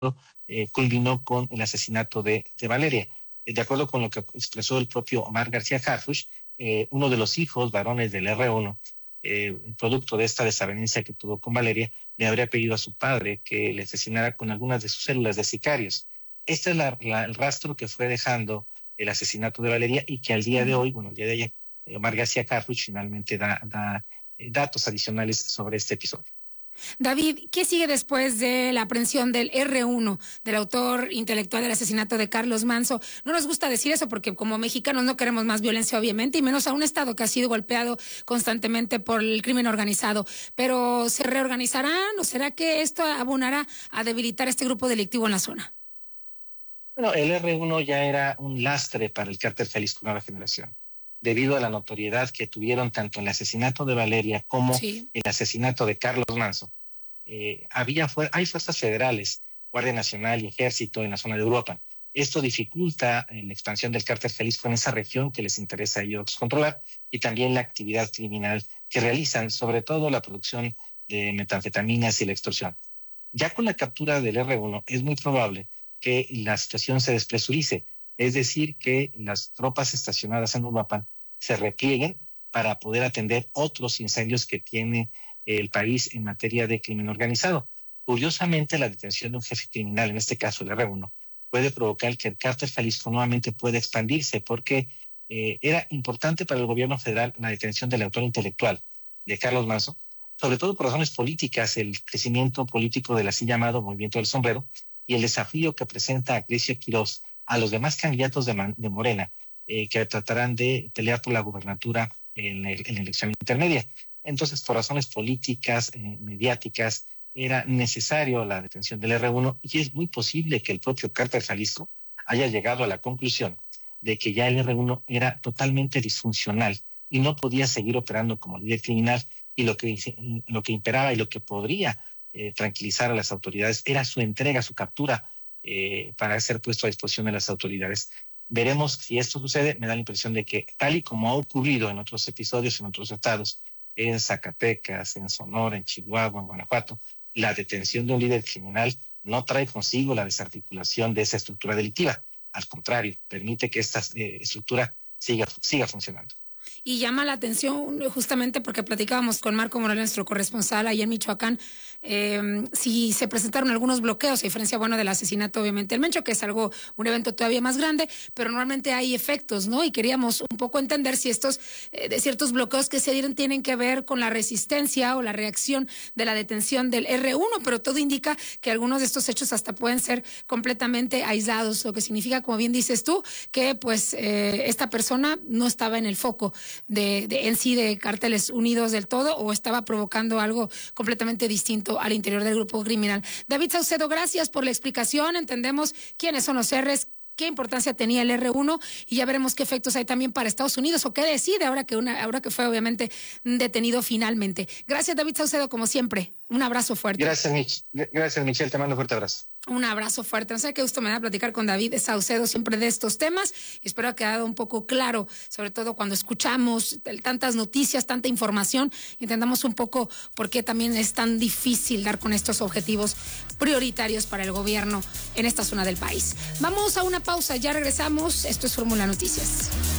culminó con el asesinato de Valeria. De acuerdo con lo que expresó el propio Omar García Harfuch, uno de los hijos varones del R1, producto de esta desavenencia que tuvo con Valeria, le habría pedido a su padre que le asesinara con algunas de sus células de sicarios. Este es el rastro que fue dejando el asesinato de Valeria y que al día de hoy, el día de ayer, Omar García Harfuch finalmente da datos adicionales sobre este episodio. David, ¿qué sigue después de la aprehensión del R1, del autor intelectual del asesinato de Carlos Manzo? No nos gusta decir eso porque como mexicanos no queremos más violencia, obviamente, y menos a un Estado que ha sido golpeado constantemente por el crimen organizado. Pero ¿se reorganizarán o será que esto abonará a debilitar este grupo delictivo en la zona? Bueno, el R1 ya era un lastre para el cártel Jalisco Nueva Generación, debido a la notoriedad que tuvieron tanto el asesinato de Valeria como el asesinato de Carlos Manzo. Hay fuerzas federales, Guardia Nacional y Ejército en la zona de Europa. Esto dificulta la expansión del cártel Jalisco en esa región que les interesa a ellos controlar y también la actividad criminal que realizan, sobre todo la producción de metanfetaminas y la extorsión. Ya con la captura del R1 es muy probable que la situación se despresurice, es decir, que las tropas estacionadas en Uruapan se replieguen para poder atender otros incendios que tiene el país en materia de crimen organizado. Curiosamente, la detención de un jefe criminal, en este caso el R1, puede provocar que el cártel Jalisco nuevamente pueda expandirse, porque era importante para el gobierno federal la detención del autor intelectual de Carlos Manzo, sobre todo por razones políticas, el crecimiento político del así llamado Movimiento del Sombrero y el desafío que presenta a Crescio Quirós a los demás candidatos de Morena, que tratarán de pelear por la gubernatura en la elección intermedia. Entonces, por razones políticas, mediáticas, era necesario la detención del R1 y es muy posible que el propio cártel Jalisco haya llegado a la conclusión de que ya el R1 era totalmente disfuncional y no podía seguir operando como líder criminal y lo que imperaba y lo que podría tranquilizar a las autoridades era su entrega, su captura para ser puesto a disposición de las autoridades. Veremos si esto sucede. Me da la impresión de que, tal y como ha ocurrido en otros episodios, en otros estados, en Zacatecas, en Sonora, en Chihuahua, en Guanajuato, la detención de un líder criminal no trae consigo la desarticulación de esa estructura delictiva. Al contrario, permite que esta estructura siga funcionando. Y llama la atención justamente porque platicábamos con Marco Morales, nuestro corresponsal ahí en Michoacán, si se presentaron algunos bloqueos, a diferencia, del asesinato obviamente del Mencho, que es un evento todavía más grande, pero normalmente hay efectos, ¿no? Y queríamos un poco entender si estos, de ciertos bloqueos que se dieron tienen que ver con la resistencia o la reacción de la detención del R1, pero todo indica que algunos de estos hechos hasta pueden ser completamente aislados, lo que significa, como bien dices tú, que pues esta persona no estaba en el foco de Cárteles Unidos del todo o estaba provocando algo completamente distinto al interior del grupo criminal. David Saucedo, gracias por la explicación. Entendemos quiénes son los R's, qué importancia tenía el R1 y ya veremos qué efectos hay también para Estados Unidos o qué decide ahora que fue obviamente detenido finalmente. Gracias, David Saucedo, como siempre. Un abrazo fuerte. Gracias, Michelle. Te mando un fuerte abrazo. Un abrazo fuerte. No sé qué gusto me da platicar con David Saucedo siempre de estos temas y espero que haya quedado un poco claro, sobre todo cuando escuchamos tantas noticias, tanta información, entendamos un poco por qué también es tan difícil dar con estos objetivos prioritarios para el gobierno en esta zona del país. Vamos a una pausa, ya regresamos. Esto es Fórmula Noticias.